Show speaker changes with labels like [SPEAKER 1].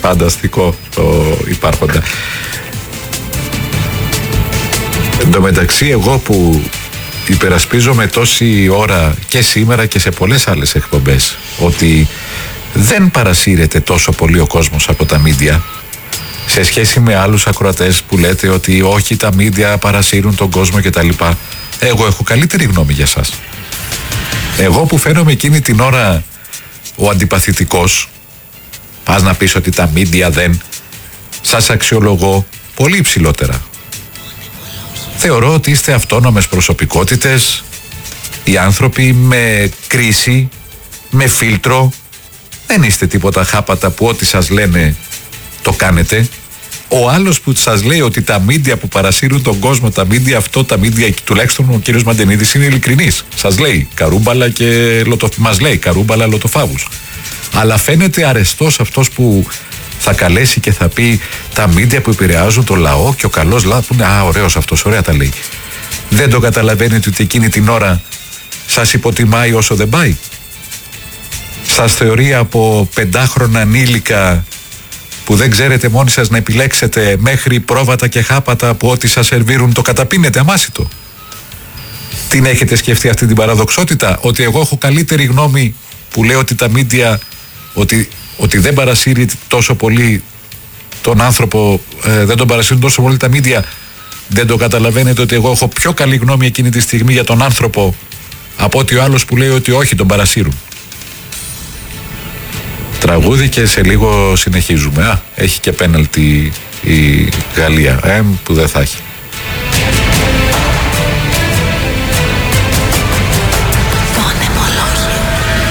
[SPEAKER 1] Φανταστικό το υπάρχοντα. Εν τω μεταξύ, εγώ που υπερασπίζομαι τόση ώρα και σήμερα και σε πολλές άλλες εκπομπές ότι δεν παρασύρεται τόσο πολύ ο κόσμος από τα μίντια, σε σχέση με άλλους ακροατές που λέτε ότι όχι, τα μίντια παρασύρουν τον κόσμο κτλ. Εγώ έχω καλύτερη γνώμη για σας. Εγώ που φαίνομαι εκείνη την ώρα ο αντιπαθητικός, πας να πεις ότι τα μίντια δεν, σας αξιολογώ πολύ υψηλότερα. Θεωρώ ότι είστε αυτόνομες προσωπικότητες, οι άνθρωποι με κρίση, με φίλτρο. Δεν είστε τίποτα χάπατα που ό,τι σας λένε το κάνετε. Ο άλλος που σας λέει ότι τα μίντια που παρασύρουν τον κόσμο, τα μίντια αυτό, τα μίντια, τουλάχιστον ο κύριος Μαντενίδης είναι ειλικρινής. Σας λέει καρούμπαλα και μας λέει καρούμπαλα λοτοφάγους. Αλλά φαίνεται αρεστός αυτός που θα καλέσει και θα πει τα μίντια που επηρεάζουν το λαό και ο καλός λαό που είναι ωραίος αυτός, ωραία τα λέει. Δεν το καταλαβαίνετε ότι εκείνη την ώρα σας υποτιμάει όσο δεν πάει. Σας θεωρεί από 5χρονα ανήλικα που δεν ξέρετε μόνοι σας να επιλέξετε μέχρι πρόβατα και χάπατα που ό,τι σας σερβίρουν το καταπίνετε αμάσιτο. Την έχετε σκεφτεί αυτή την παραδοξότητα, ότι εγώ έχω καλύτερη γνώμη που λέω ότι τα μίντια, ότι δεν παρασύρει τόσο πολύ τον άνθρωπο, δεν τον παρασύρουν τόσο πολύ τα μίντια? Δεν το καταλαβαίνετε ότι εγώ έχω πιο καλή γνώμη εκείνη τη στιγμή για τον άνθρωπο από ότι ο άλλος που λέει ότι όχι, τον παρασύρουν? Τραγούδι και σε λίγο συνεχίζουμε. Έχει και πέναλτι η Γαλλία, που δεν θα έχει.